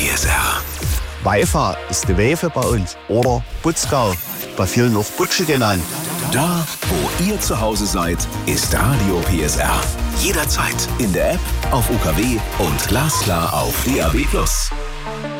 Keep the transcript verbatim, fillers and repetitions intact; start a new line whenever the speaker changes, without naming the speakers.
P S R.
Weifa ist die Wefe bei uns. Oder Putzgau, bei vielen auch Butsche genannt.
Da, wo ihr zu Hause seid, ist Radio P S R. Jederzeit in der App, auf U K W und glasklar auf D A B plus.